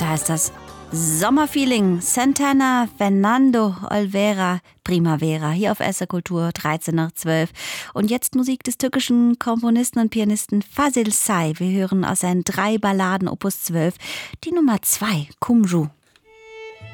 heißt das. Sommerfeeling, Santana, Fernando Olvera, Primavera, hier auf SR Kultur, 13 nach 12. Und jetzt Musik des türkischen Komponisten und Pianisten Fazil Say. Wir hören aus seinen 3 Balladen Opus 12 die Nummer 2, Kumru.